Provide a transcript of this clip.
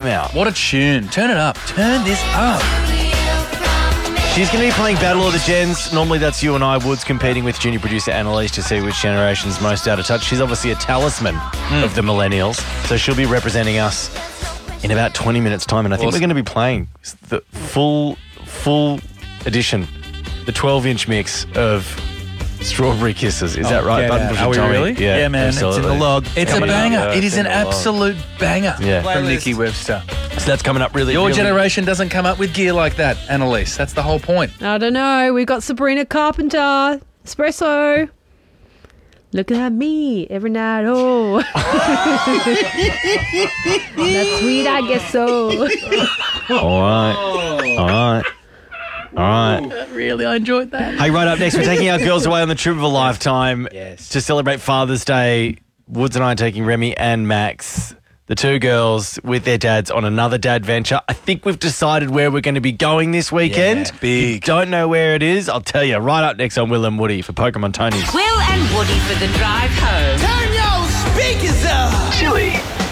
now. What a tune. Turn it up. Turn this up. She's going to be playing Battle of the Gens. Normally that's you and I, Woods, competing with junior producer Annalise to see which generation's most out of touch. She's obviously a talisman of the millennials, so she'll be representing us in about 20 minutes' time, and I think we're going to be playing the full edition, the 12-inch mix of Strawberry Kisses. Is that right? Button Push Are we Tommy? really? Yeah, man. absolutely. It's in the log. It's a banger. It is an in the log. absolute banger from Yeah. Nikki Webster. So that's coming up really, Your really... generation doesn't come up with gear like that, Annalise. That's the whole point. I don't know. We've got Sabrina Carpenter. Espresso. Look at me every night. Oh. That's sweet, I guess so. All right. Really, I enjoyed that. Hey, right up next, we're taking our girls away on the trip of a lifetime to celebrate Father's Day. Woods and I are taking Remy and Max, the two girls, with their dads on another dad venture. I think we've decided where we're going to be going this weekend. Yeah, big. If you don't know where it is, I'll tell you right up next on Will and Woody for Pokemon Tony's. Will and Woody for the drive home. Turn your speakers up. Chili